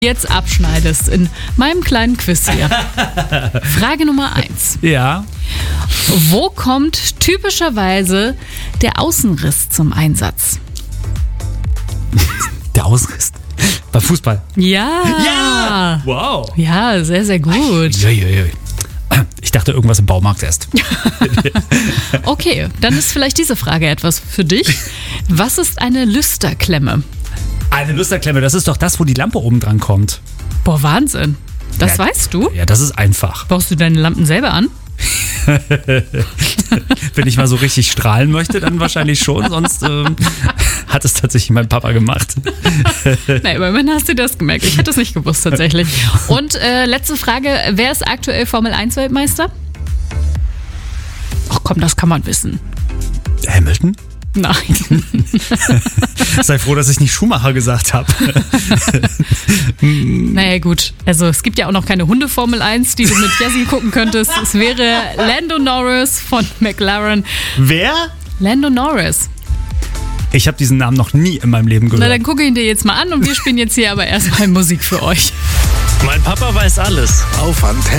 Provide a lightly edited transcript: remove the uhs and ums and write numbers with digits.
jetzt abschneidest in meinem kleinen Quiz hier. Frage Nummer 1. Ja. Wo kommt typischerweise der Außenriss zum Einsatz? Der Außenriss. Beim Fußball. Ja. Ja! Wow. Ja, sehr, sehr gut. Uiuiui. Ich dachte, irgendwas im Baumarkt erst. Okay, dann ist vielleicht diese Frage etwas für dich. Was ist eine Lüsterklemme? Eine Lüsterklemme, das ist doch das, wo die Lampe oben dran kommt. Boah, Wahnsinn. Das weißt du? Ja, das ist einfach. Baust du deine Lampen selber an? Wenn ich mal so richtig strahlen möchte, dann wahrscheinlich schon. Sonst hat es tatsächlich mein Papa gemacht. Nein, immerhin hast du das gemerkt. Ich hätte es nicht gewusst tatsächlich. Und letzte Frage. Wer ist aktuell Formel-1-Weltmeister? Ach komm, das kann man wissen. Hamilton? Nein. Sei froh, dass ich nicht Schumacher gesagt habe. Naja gut, also es gibt ja auch noch keine Hunde-Formel 1, die du mit Jessie gucken könntest. Es wäre Lando Norris von McLaren. Wer? Lando Norris. Ich habe diesen Namen noch nie in meinem Leben gehört. Na, dann gucke ihn dir jetzt mal an und wir spielen jetzt hier aber erstmal Musik für euch. Mein Papa weiß alles. Auf Antenne.